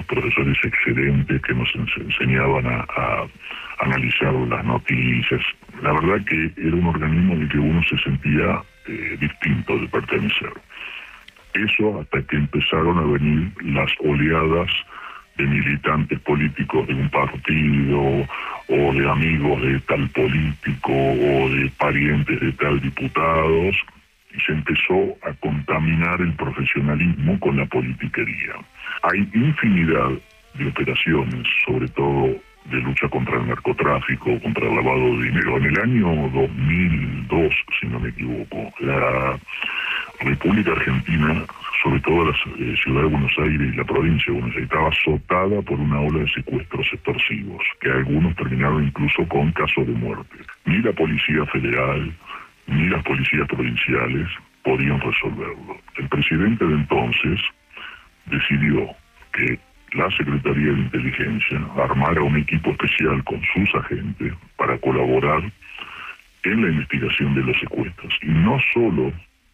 profesores excelentes que nos enseñaban a analizar las noticias. La verdad que era un organismo en el que uno se sentía distinto de pertenecer. Eso hasta que empezaron a venir las oleadas de militantes políticos de un partido, o de amigos de tal político, o de parientes de tal diputados, y se empezó a contaminar el profesionalismo con la politiquería. Hay infinidad de operaciones, sobre todo de lucha contra el narcotráfico, contra el lavado de dinero. En el año 2002, si no me equivoco, la República Argentina, sobre todo la ciudad de Buenos Aires y la provincia de Buenos Aires, estaba azotada por una ola de secuestros extorsivos, que algunos terminaron incluso con casos de muerte. Ni la Policía Federal, ni las policías provinciales podían resolverlo. El presidente de entonces decidió que la Secretaría de Inteligencia armara un equipo especial con sus agentes para colaborar en la investigación de los secuestros. Y no solo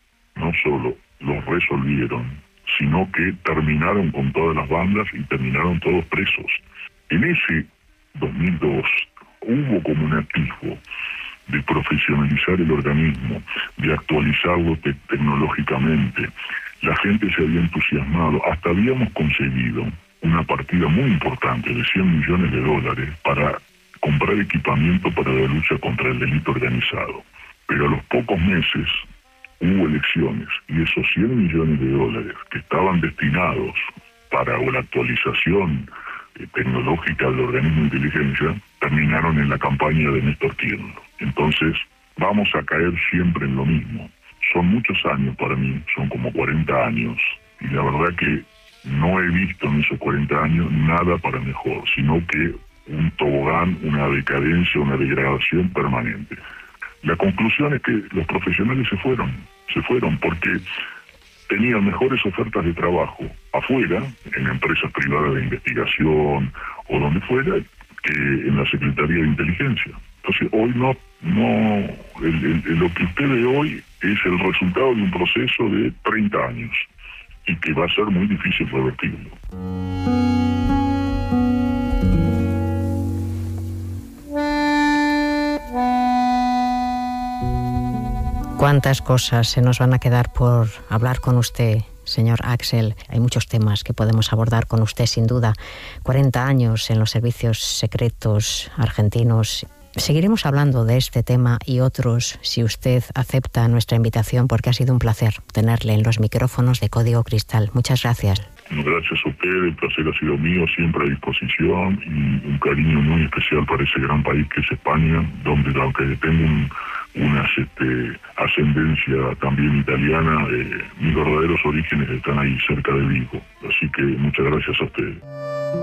los resolvieron, sino que terminaron con todas las bandas y terminaron todos presos. En ese 2002 hubo como un atisbo de profesionalizar el organismo, de actualizarlo tecnológicamente. La gente se había entusiasmado, hasta habíamos conseguido una partida muy importante de $100 millones para comprar equipamiento para la lucha contra el delito organizado. Pero a los pocos meses hubo elecciones y esos $100 millones que estaban destinados para la actualización tecnológica del organismo de inteligencia terminaron en la campaña de Néstor Kirchner. Entonces vamos a caer siempre en lo mismo. Son muchos años para mí, son como 40 años, y la verdad que no he visto en esos 40 años nada para mejor, sino que un tobogán, una decadencia, una degradación permanente. La conclusión es que los profesionales se fueron porque tenían mejores ofertas de trabajo afuera, en empresas privadas de investigación o donde fuera, que en la Secretaría de Inteligencia. Entonces hoy lo que usted ve hoy es el resultado de un proceso de 30 años y que va a ser muy difícil revertirlo. Cuántas cosas se nos van a quedar por hablar con usted, señor Axel. Hay muchos temas que podemos abordar con usted, sin duda. 40 años en los servicios secretos argentinos. Seguiremos hablando de este tema y otros si usted acepta nuestra invitación, porque ha sido un placer tenerle en los micrófonos de Código Cristal. Muchas gracias. Gracias a usted, el placer ha sido mío, siempre a disposición, y un cariño muy especial para ese gran país que es España, donde aunque tengo una ascendencia también italiana, mis verdaderos orígenes están ahí cerca de Vigo. Así que muchas gracias a ustedes.